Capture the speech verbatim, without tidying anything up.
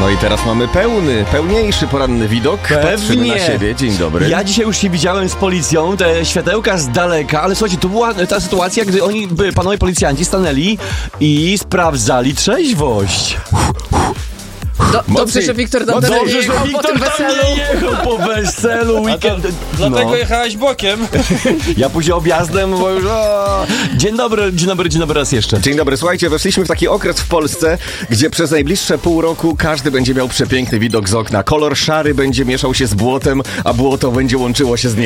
No i teraz mamy pełny, pełniejszy poranny widok. Patrzymy na siebie. Dzień dobry. Ja dzisiaj już się widziałem z policją, te światełka z daleka, ale słuchajcie, to była ta sytuacja, gdy oni, panowie policjanci, stanęli i sprawdzali trzeźwość. Do, dobrze, że Wiktor tam no dalej dobrze, jechał że po Wiktor tym tam weselu. nie jechał po weselu, weekend. Dlatego No. jechałeś bokiem. Ja później objazdem, bo już... O. Dzień dobry, dzień dobry, dzień dobry raz jeszcze. Dzień dobry, słuchajcie, weszliśmy w taki okres w Polsce, gdzie przez najbliższe pół roku każdy będzie miał przepiękny widok z okna. Kolor szary będzie mieszał się z błotem, a błoto będzie łączyło się z niebem.